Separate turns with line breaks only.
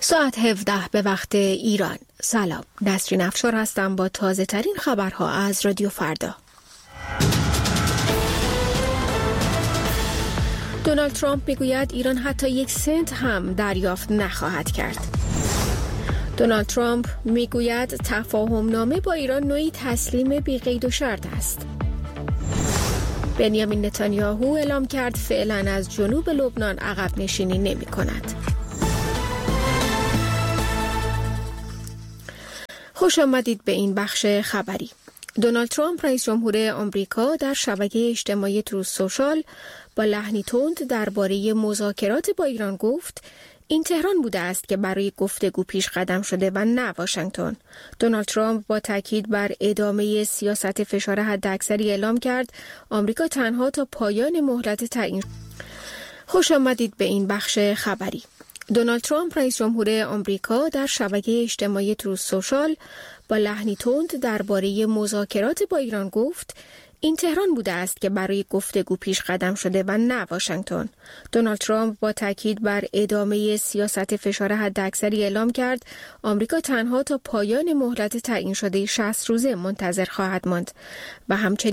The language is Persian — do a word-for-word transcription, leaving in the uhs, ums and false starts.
ساعت هفده به وقت ایران. سلام، نسرین افشار هستم با تازه ترین خبرها از رادیو فردا. دونالد ترامپ میگوید ایران حتی یک سنت هم دریافت نخواهد کرد. دونالد ترامپ میگوید تفاهم نامه با ایران نوعی تسلیم بی قید و شرط است. بنیامین نتانیاهو اعلام کرد فعلا از جنوب لبنان عقب نشینی نمی کند. خوش آمدید به این بخش خبری. دونالد ترامپ رئیس جمهور آمریکا در شبکه اجتماعی تروث سوشال با لحنی تند درباره مذاکرات با ایران گفت این تهران بوده است که برای گفتگو پیش قدم شده و نه واشنگتن. دونالد ترامپ با تاکید بر ادامه سیاست فشار حداکثری اعلام کرد آمریکا تنها تا پایان مهلت تعیین. خوش آمدید به این بخش خبری. دونالد ترامپ رئیس جمهور آمریکا در شبکه اجتماعی تروث سوشال با لحنی تند درباره مذاکرات با ایران گفت این تهران بوده است که برای گفتگو پیش قدم شده و نه واشنگتن. دونالد ترامپ با تاکید بر ادامه سیاست فشار حداکثری اعلام کرد آمریکا تنها تا پایان مهلت تعیین شده شصت روزه منتظر خواهد ماند و همچنین